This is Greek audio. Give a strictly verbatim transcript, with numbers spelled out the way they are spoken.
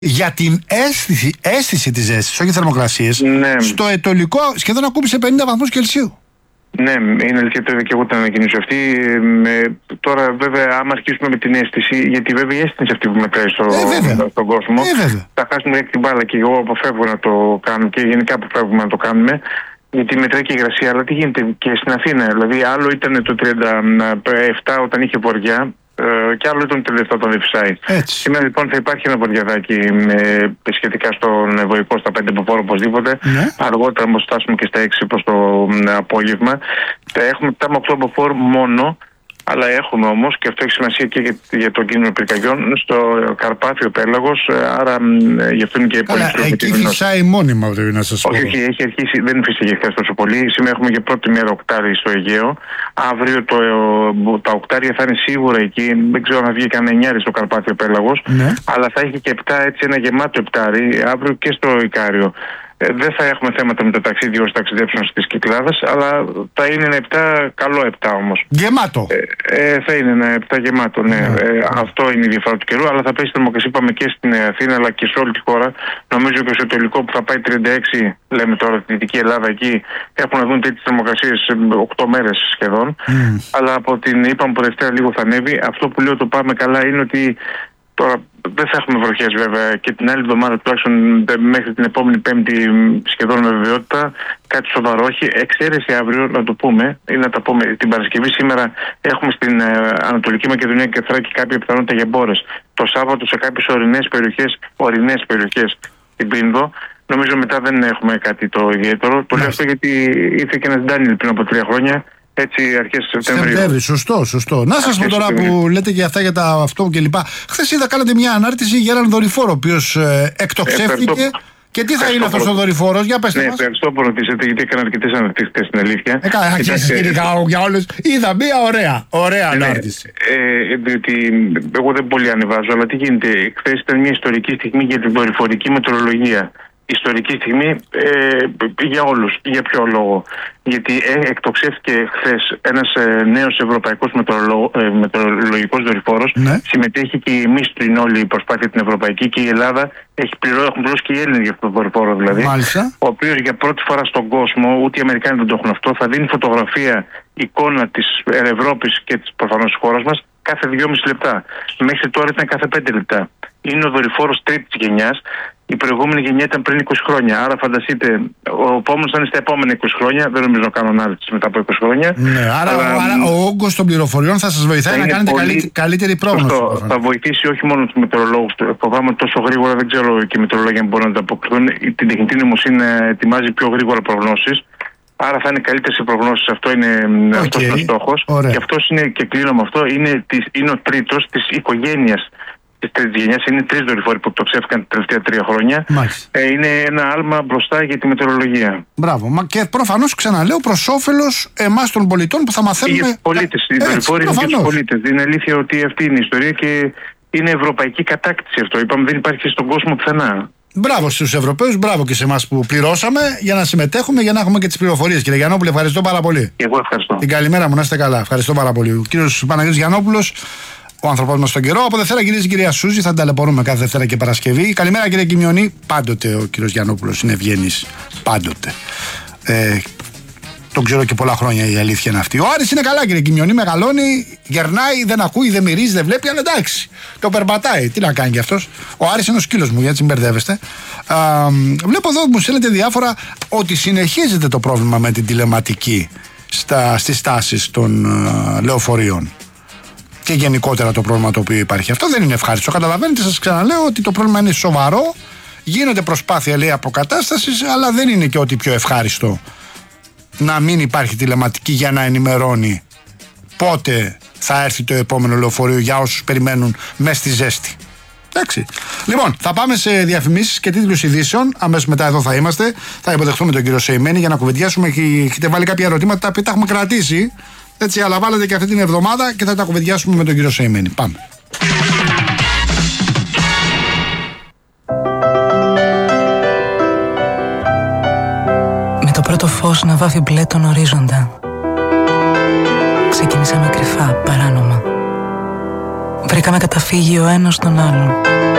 Για την αίσθηση, αίσθηση της ζέστης, όχι θερμοκρασίες, ναι. στο ετωλικό σχεδόν ακούμπησε πενήντα βαθμούς Κελσίου. Ναι, είναι αλήθεια, το είδα και εγώ την ανακοίνωση αυτή. Ε, τώρα, βέβαια, άμα αρχίσουμε με την αίσθηση, γιατί βέβαια η αίσθηση αυτή που μετράει στο, ε, στον κόσμο, ε, θα χάσουμε την μπάλα και εγώ αποφεύγω να το κάνουμε και γενικά αποφεύγουμε να το κάνουμε. Γιατί μετράει και η υγρασία, αλλά τι γίνεται και στην Αθήνα. Δηλαδή, άλλο ήταν το τριάντα επτά όταν είχε βορειά, και άλλο ήταν το τριάντα επτά όταν δεν φυσάει. Σήμερα λοιπόν θα υπάρχει ένα βοριαδάκι ε, σχετικά στον Βοϊκό στα πέντε μποφόρ οπωσδήποτε. Ναι. Αργότερα όμως φτάσουμε και στα έξι προς το ε, απόγευμα. Θα έχουμε επτά με οκτώ μποφόρ μόνο. Αλλά έχουμε όμως, και αυτό έχει σημασία και για, για τον κίνδυνο πυρκαγιών, στο Καρπάθιο πέλαγος. Άρα γι' αυτό είναι και πολύ σημαντικό. Εκεί φυσάει μόνιμα, πρέπει να σας πω. Όχι, όχι, έχει αρχίσει, δεν φύσαγε χθες τόσο πολύ. Σήμερα έχουμε για πρώτη μέρα οκτάρι στο Αιγαίο. Αύριο το, τα οκτάρια θα είναι σίγουρα εκεί. Δεν ξέρω αν θα βγει κανένα εννιάρι στο Καρπάθιο πέλαγος. Ναι. Αλλά θα έχει και επτά, έτσι ένα γεμάτο επτάρι αύριο και στο Ικάριο. Ε, δεν θα έχουμε θέματα με το ταξίδι όσο ταξιδέψουν στις Κυκλάδες, αλλά θα είναι ένα επτά, καλό επτά όμως. Γεμάτο. Ε, ε, θα είναι ένα επτά γεμάτο, ναι. Mm. Ε, αυτό είναι η διαφορά του καιρού, αλλά θα πέσει θερμοκρασία, είπαμε, και στην Αθήνα, αλλά και σε όλη τη χώρα. Νομίζω και στο τελικό που θα πάει τριάντα έξι, λέμε τώρα, τη Δυτική Ελλάδα, εκεί έχουν να δουν τέτοιες θερμοκρασίες οκτώ μέρες σχεδόν. Mm. Αλλά από την, είπαμε, από Δευτέρα λίγο θα ανέβει. Αυτό που λέω το πάμε καλά είναι ότι τώρα δεν θα έχουμε βροχές βέβαια και την άλλη εβδομάδα, τουλάχιστον μέχρι την επόμενη Πέμπτη, σχεδόν με βεβαιότητα. Κάτι σοβαρό, όχι. Εξαίρεση αύριο, να το πούμε, ή να τα πούμε. Την Παρασκευή σήμερα έχουμε στην ε, Ανατολική Μακεδονία και Θράκη κάποια πιθανότητα για μπόρες. Το Σάββατο σε κάποιες ορεινές περιοχές, ορεινές περιοχές στην Πίνδο. Νομίζω μετά δεν έχουμε κάτι το ιδιαίτερο. Το λέω αυτό γιατί ήρθε και ένας Ντάνιελ πριν από τρία χρόνια. Έτσι, αρχές Σεπτεμβρίου. Σεπτέμβρη, σωστό, σωστό. Να σας πω τώρα που λέτε και αυτά για τα αυτό και λοιπά. Χθες είδα, κάνατε μια ανάρτηση για έναν δορυφόρο, ο οποίος ε, εκτοξεύτηκε. Ε, και τι θα είναι αυτός ο δορυφόρος, για πέστε ναι, μας. Ευχαριστώ που ρωτήσατε, γιατί έκανα αρκετές αναρτήσεις στην αλήθεια. Έκανα αρκετές για όλους. Είδα μία ωραία, ωραία ναι, ανάρτηση. Ε, διότι εγώ δεν πολύ ανεβάζω, αλλά τι γίνεται. Χθες ήταν μια ιστορική στιγμή για την δορυφορική μετεωρολογία. Ιστορική στιγμή ε, για όλους. Για ποιο λόγο? Γιατί ε, εκτοξεύτηκε χθες ένας ε, νέος ευρωπαϊκός μετεωρολο, ε, μετεωρολογικός δορυφόρος. Ναι. Συμμετέχει και εμείς στην όλη προσπάθεια την ευρωπαϊκή, και η Ελλάδα έχει πληρώσει, έχουν πληρώσει και οι Έλληνες για αυτόν τον δορυφόρο δηλαδή. Μάλιστα. Ο οποίος για πρώτη φορά στον κόσμο, ούτε οι Αμερικάνοι δεν το έχουν αυτό, θα δίνει φωτογραφία, εικόνα της Ευρώπης και της προφανώς χώρας μας κάθε δυόμιση λεπτά. Μέχρι τώρα ήταν κάθε πέντε λεπτά. Είναι ο δορυφόρος τρίτης γενιάς. Η προηγούμενη γενιά ήταν πριν είκοσι χρόνια. Άρα φανταστείτε, ο επόμενος θα είναι στα επόμενα είκοσι χρόνια. Δεν νομίζω να κάνω ανάλυση μετά από είκοσι χρόνια. Ναι, άρα, αλλά, άρα ο όγκος των πληροφοριών θα σας βοηθάει να κάνετε πολύ... καλύ, καλύτερη πρόγνωση. Αυτό θα βοηθήσει όχι μόνο τους μετεωρολόγους. Φοβάμαι τόσο γρήγορα, δεν ξέρω και οι μετεωρολόγοι μπορούν να τα αποκριθούν. Την τεχνητή νοημοσύνη ετοιμάζει πιο γρήγορα προγνώσεις. Άρα θα είναι καλύτερες οι προγνώσεις. Αυτό είναι, okay. αυτός είναι ο στόχος. Ωραία. Και αυτός είναι, και κλείνω με αυτό, είναι, της, είναι ο τρίτος της οικογένειας της τρίτης γενιάς. Είναι τρεις δορυφόροι που το ψεύτηκαν τα τελευταία τρία χρόνια. Ε, είναι ένα άλμα μπροστά για τη μετεωρολογία. Μπράβο. Μα και προφανώς, ξαναλέω, προς όφελος εμάς των πολιτών που θα μαθαίνουμε. Για τους πολίτες. Οι δορυφόροι είναι για τους πολίτες. Είναι αλήθεια ότι αυτή είναι η ιστορία και είναι ευρωπαϊκή κατάκτηση αυτό. Είπαμε, δεν υπάρχει στον κόσμο πουθενά. Μπράβο στους Ευρωπαίους, μπράβο και σε εμάς που πληρώσαμε για να συμμετέχουμε, για να έχουμε και τις πληροφορίες. Κύριε Γιαννόπουλε, ευχαριστώ πάρα πολύ. Και εγώ ευχαριστώ. Την καλημέρα μου, να είστε καλά. Ευχαριστώ πάρα πολύ. Ο κύριος Παναγιώτης Γιαννόπουλος, ο άνθρωπος μας στον καιρό. Από Δευτέρα, κυρίες και κυρία Σούζη, θα ταλαιπωρούμε κάθε Δευτέρα και Παρασκευή. Καλημέρα, κύριε Κιμιονή. Πάντοτε ο κύριος Γιαννόπουλος είναι ευγενής. Πάντοτε. Ε, τον ξέρω και πολλά χρόνια, η αλήθεια είναι αυτή. Ο Άρης είναι καλά, κύριε Κιμιονή, μεγαλώνει, γερνάει, δεν ακούει, δεν μυρίζει, δεν βλέπει, αλλά εντάξει. Το περπατάει. Τι να κάνει κι αυτός. Ο Άρης είναι ο σκύλος μου, γιατί μπερδεύεστε. Α, βλέπω εδώ μου στέλνετε διάφορα ότι συνεχίζεται το πρόβλημα με την τηλεματική στα, στις τάσεις των α, λεωφορείων. Και γενικότερα το πρόβλημα το οποίο υπάρχει. Αυτό δεν είναι ευχάριστο. Καταλαβαίνετε, σας ξαναλέω ότι το πρόβλημα είναι σοβαρό. Γίνεται προσπάθεια, λέει, αποκατάστασης, αλλά δεν είναι και ό,τι πιο ευχάριστο να μην υπάρχει τηλεματική για να ενημερώνει πότε θα έρθει το επόμενο λεωφορείο για όσους περιμένουν μέσα στη ζέστη. Εντάξει. Λοιπόν, θα πάμε σε διαφημίσεις και τίτλους ειδήσεων. Αμέσως μετά εδώ θα είμαστε. Θα υποδεχτούμε τον κύριο Σεϊμένη για να κουβεντιάσουμε. Έχετε βάλει κάποια ερωτήματα τα οποία τα έχουμε κρατήσει. Έτσι, αλλά βάλετε και αυτή την εβδομάδα και θα τα κουβεντιάσουμε με τον κύριο Σεϊμένη. Πάμε. Με το πρώτο φως να βάφει μπλε τον ορίζοντα, ξεκινήσαμε κρυφά, παράνομα. Βρήκαμε καταφύγιο ο ένας τον άλλον.